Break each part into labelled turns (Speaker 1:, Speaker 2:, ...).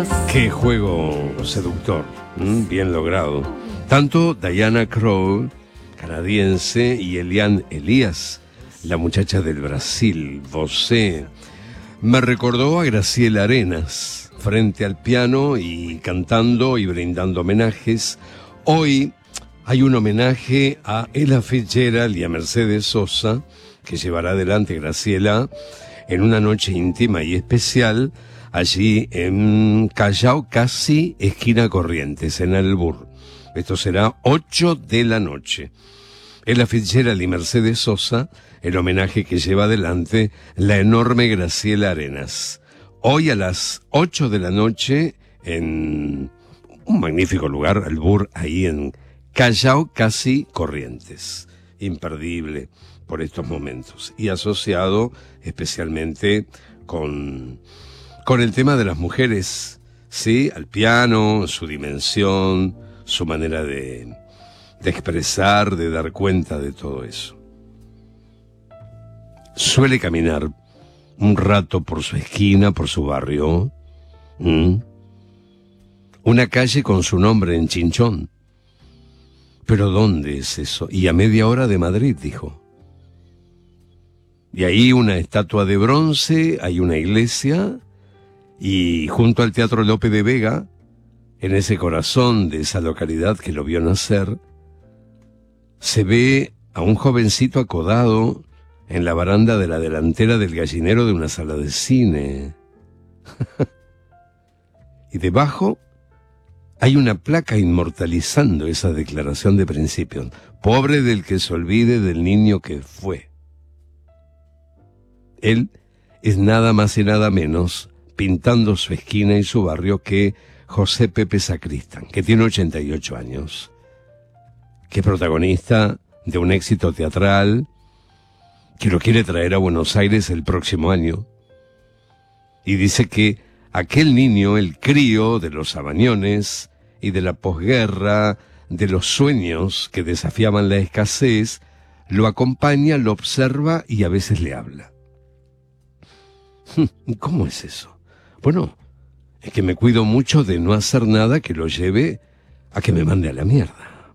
Speaker 1: Qué juego seductor, bien logrado. Tanto Diana Krall, canadiense, y Eliane Elias, la muchacha del Brasil, Você, me recordó a Graciela Arenas, frente al piano y cantando y brindando homenajes. Hoy hay un homenaje a Ella Fitzgerald y a Mercedes Sosa, que llevará adelante Graciela en una noche íntima y especial, allí en Callao, casi esquina Corrientes, en Albur. Esto será 8 de la noche. Ella Fitzgerald y Mercedes Sosa, el homenaje que lleva adelante la enorme Graciela Arenas. Hoy a las 8 de la noche, en un magnífico lugar, Albur, ahí en Callao, casi Corrientes. Imperdible por estos momentos. Y asociado especialmente con el tema de las mujeres, ¿sí? Al piano, su dimensión, su manera de expresar, de dar cuenta de todo eso. Suele caminar un rato por su esquina, por su barrio. Una calle con su nombre en Chinchón. ¿Pero dónde es eso? Y a media hora de Madrid, dijo. Y ahí una estatua de bronce, hay una iglesia, y junto al Teatro Lope de Vega, en ese corazón de esa localidad que lo vio nacer, se ve a un jovencito acodado en la baranda de la delantera del gallinero de una sala de cine. Y debajo hay una placa inmortalizando esa declaración de principios. Pobre del que se olvide del niño que fue. Él es nada más y nada menos, pintando su esquina y su barrio, que José Pepe Sacristán, que tiene 88 años, que es protagonista de un éxito teatral, que lo quiere traer a Buenos Aires el próximo año, y dice que aquel niño, el crío de los Sabañones y de la posguerra, de los sueños que desafiaban la escasez, lo acompaña, lo observa y a veces le habla. ¿Cómo es eso? Bueno, es que me cuido mucho de no hacer nada que lo lleve a que me mande a la mierda.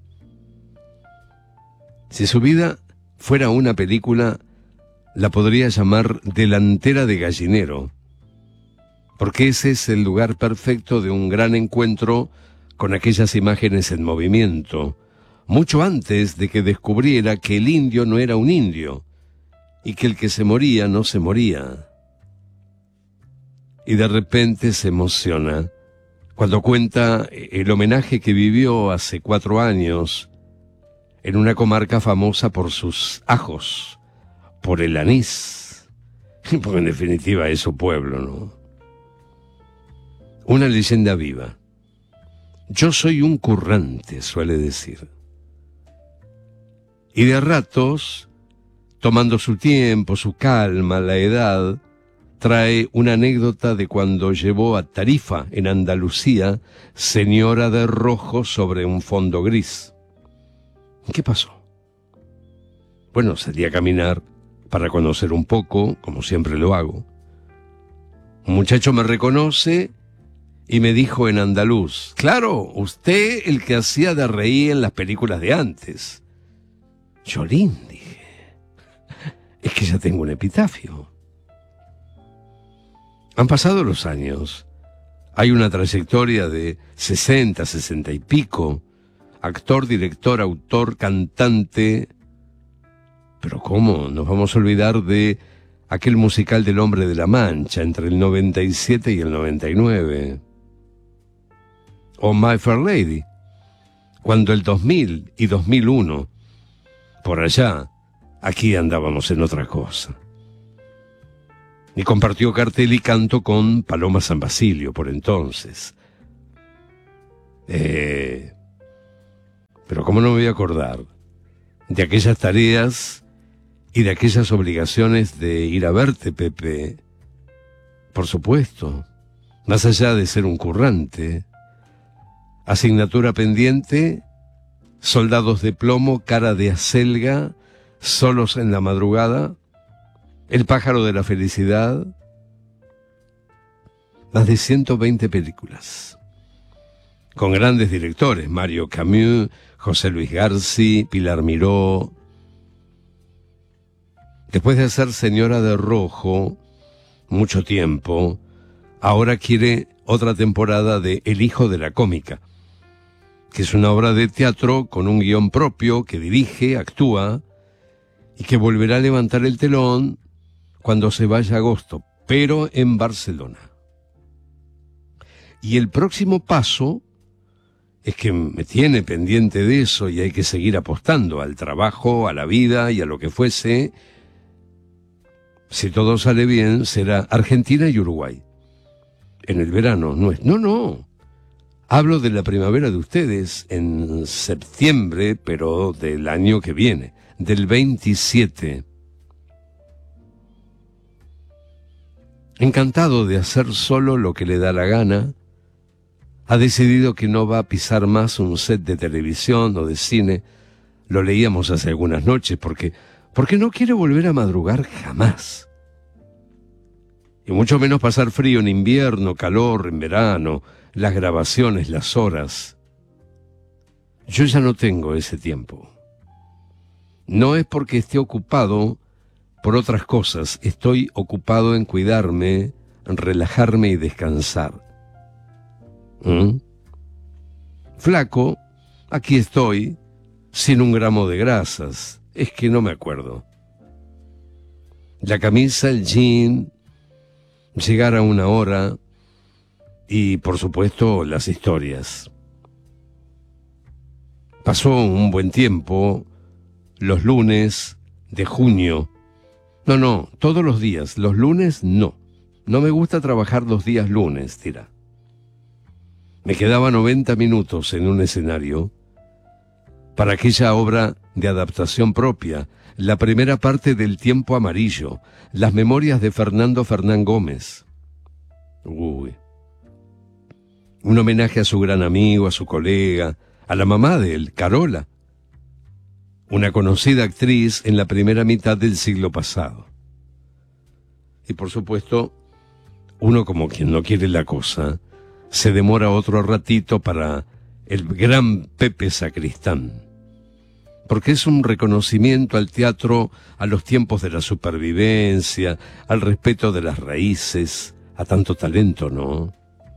Speaker 1: Si su vida fuera una película, la podría llamar Delantera de Gallinero, porque ese es el lugar perfecto de un gran encuentro con aquellas imágenes en movimiento, mucho antes de que descubriera que el indio no era un indio, y que el que se moría no se moría. Y de repente se emociona cuando cuenta el homenaje que vivió hace 4 años en una comarca famosa por sus ajos, por el anís, porque en definitiva es su pueblo, ¿no? Una leyenda viva. Yo soy un currante, suele decir. Y de ratos, tomando su tiempo, su calma, la edad, trae una anécdota de cuando llevó a Tarifa, en Andalucía, señora de rojo sobre un fondo gris. ¿Qué pasó? Bueno, salí a caminar para conocer un poco, como siempre lo hago. Un muchacho me reconoce y me dijo en andaluz: claro, usted el que hacía de rey en las películas de antes. Cholín, dije, es que ya tengo un epitafio. Han pasado los años, hay una trayectoria de 60, 60 y pico, actor, director, autor, cantante. Pero ¿cómo nos vamos a olvidar de aquel musical del Hombre de la Mancha entre el 97 y el 99? O My Fair Lady, cuando el 2000 y 2001, por allá, aquí andábamos en otra cosa. Y compartió cartel y canto con Paloma San Basilio por entonces. Pero ¿cómo no me voy a acordar de aquellas tareas y de aquellas obligaciones de ir a verte, Pepe? Por supuesto, más allá de ser un currante. Asignatura pendiente, soldados de plomo, cara de acelga, solos en la madrugada, el pájaro de la felicidad. más de 120 películas, con grandes directores, Mario Camus, José Luis García, Pilar Miró. Después de hacer Señora de Rojo mucho tiempo, ahora quiere otra temporada de El hijo de la cómica, que es una obra de teatro con un guión propio que dirige, actúa y que volverá a levantar el telón cuando se vaya a agosto, pero en Barcelona. Y el próximo paso es que me tiene pendiente de eso y hay que seguir apostando al trabajo, a la vida y a lo que fuese. Si todo sale bien, será Argentina y Uruguay. En el verano, no. Hablo de la primavera de ustedes, en septiembre, pero del año que viene, del 27. Encantado de hacer solo lo que le da la gana, ha decidido que no va a pisar más un set de televisión o de cine. Lo leíamos hace algunas noches porque no quiere volver a madrugar jamás. Y mucho menos pasar frío en invierno, calor en verano, las grabaciones, las horas. Yo ya no tengo ese tiempo. No es porque esté ocupado por otras cosas, estoy ocupado en cuidarme, en relajarme y descansar. Flaco, aquí estoy, sin un gramo de grasas, es que no me acuerdo. La camisa, el jean, llegar a una hora y, por supuesto, las historias. Pasó un buen tiempo, los lunes de junio. No, todos los días, los lunes no. No me gusta trabajar los días lunes, dirá. Me quedaba 90 minutos en un escenario para aquella obra de adaptación propia, la primera parte del Tiempo Amarillo, las memorias de Fernando Fernán Gómez. Un homenaje a su gran amigo, a su colega, a la mamá de él, Carola, una conocida actriz en la primera mitad del siglo pasado. Y por supuesto, uno como quien no quiere la cosa, se demora otro ratito para el gran Pepe Sacristán, porque es un reconocimiento al teatro, a los tiempos de la supervivencia, al respeto de las raíces, a tanto talento, ¿no?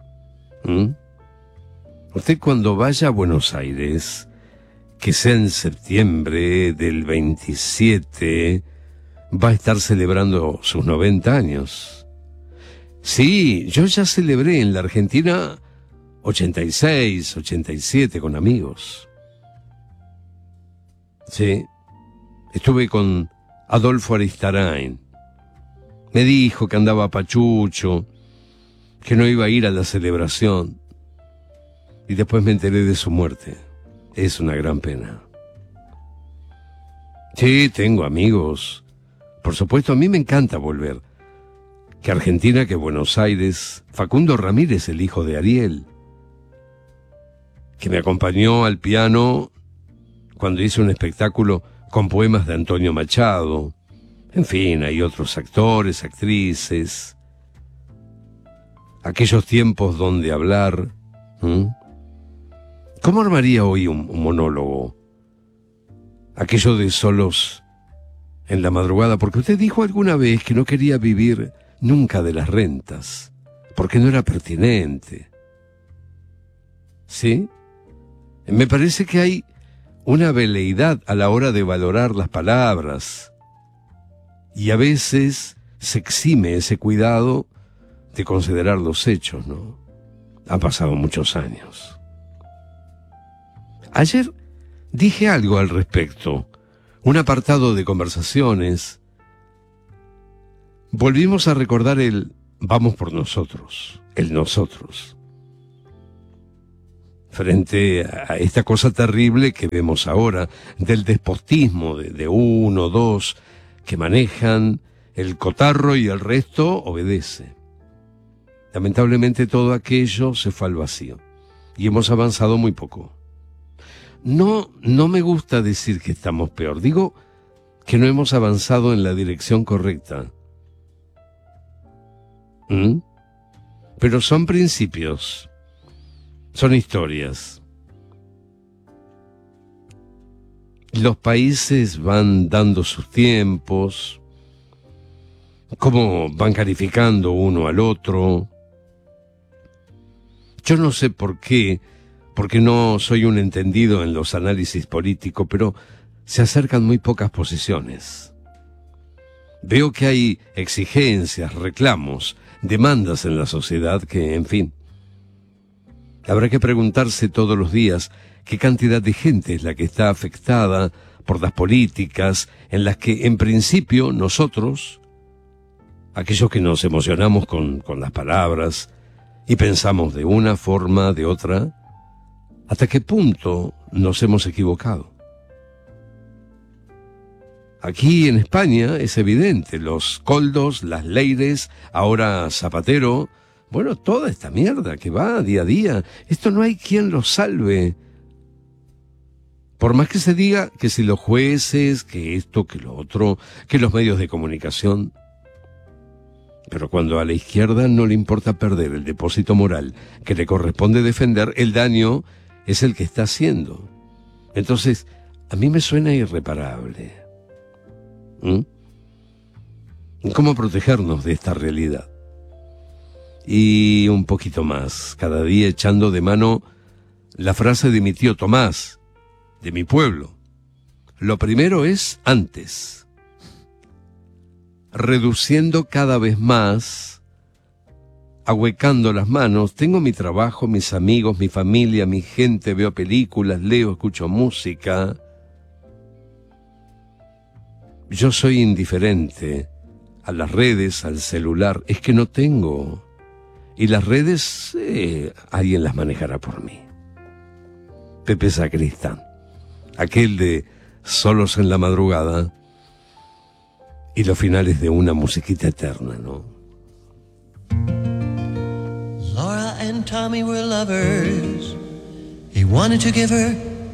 Speaker 1: Usted cuando vaya a Buenos Aires, que sea en septiembre del 27, va a estar celebrando sus 90 años. Sí, yo ya celebré en la Argentina 86, 87 con amigos. Sí, estuve con Adolfo Aristarain. Me dijo que andaba pachucho, que no iba a ir a la celebración. Y después me enteré de su muerte. Es una gran pena. Sí, tengo amigos. Por supuesto, a mí me encanta volver. Que Argentina, que Buenos Aires. Facundo Ramírez, el hijo de Ariel, que me acompañó al piano cuando hice un espectáculo con poemas de Antonio Machado. En fin, hay otros actores, actrices. Aquellos tiempos donde hablar. ¿Cómo armaría hoy un monólogo? Aquello de solos en la madrugada, porque usted dijo alguna vez que no quería vivir nunca de las rentas, porque no era pertinente. ¿Sí? Me parece que hay una veleidad a la hora de valorar las palabras, y a veces se exime ese cuidado de considerar los hechos, ¿no? Han pasado muchos años. Ayer dije algo al respecto, un apartado de conversaciones. Volvimos a recordar el vamos por nosotros, el nosotros. Frente a esta cosa terrible que vemos ahora, del despotismo de uno, dos, que manejan el cotarro y el resto obedece. Lamentablemente todo aquello se fue al vacío y hemos avanzado muy poco. No me gusta decir que estamos peor, digo que no hemos avanzado en la dirección correcta. pero son principios, son historias. Los países van dando sus tiempos, cómo van calificando uno al otro. Yo no sé por qué, porque no soy un entendido en los análisis políticos, pero se acercan muy pocas posiciones. Veo que hay exigencias, reclamos, demandas en la sociedad que, en fin, habrá que preguntarse todos los días qué cantidad de gente es la que está afectada por las políticas en las que, en principio, nosotros, aquellos que nos emocionamos con las palabras y pensamos de una forma, de otra, ¿hasta qué punto nos hemos equivocado? Aquí en España es evidente, los Koldos, las Leires, ahora Zapatero, bueno, toda esta mierda que va día a día, esto no hay quien lo salve. Por más que se diga que si los jueces, que esto, que lo otro, que los medios de comunicación. Pero cuando a la izquierda no le importa perder el depósito moral que le corresponde defender, el daño es el que está haciendo. Entonces, a mí me suena irreparable. ¿Cómo protegernos de esta realidad? Y un poquito más, cada día echando de mano la frase de mi tío Tomás, de mi pueblo. Lo primero es antes. Reduciendo cada vez más, ahuecando las manos. Tengo mi trabajo, mis amigos, mi familia, mi gente, veo películas, leo, escucho música. Yo soy indiferente a las redes, al celular. Es que no tengo. Y las redes, alguien las manejará por mí. Pepe Sacristán, aquel de Solos en la Madrugada y los finales de Una musiquita eterna, ¿no?
Speaker 2: Laura and Tommy were lovers. He wanted to give her